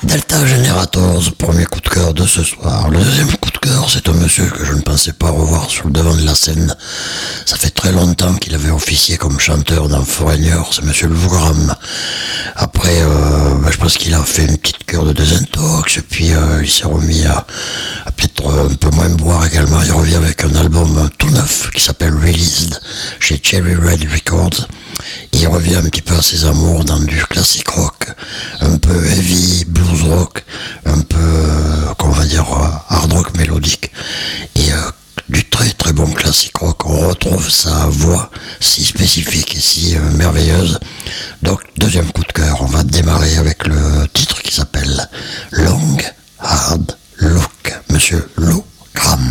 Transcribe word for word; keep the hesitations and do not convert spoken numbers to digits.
Delta Generators, premier coup de cœur de ce soir. Le deuxième coup de cœur, c'est un monsieur que je ne pensais pas revoir sur le devant de la scène. Ça fait très longtemps qu'il avait officié comme chanteur dans Foreigner, c'est monsieur Lougram. Après, euh, bah, je pense qu'il a fait une petite cure de désintox, et puis euh, il s'est remis à, à peut-être un peu moins boire également. Il revient avec un album tout neuf qui s'appelle Released chez Cherry Red Records. Il revient un petit peu à ses amours dans du classique rock, un peu heavy, blues rock, un peu, euh, qu'on va dire, euh, hard rock mélodique, et euh, du très très bon classique rock. On retrouve sa voix si spécifique et si euh, merveilleuse. Donc, deuxième coup de cœur, on va démarrer avec le titre qui s'appelle Long Hard Look, monsieur Lou Gramm.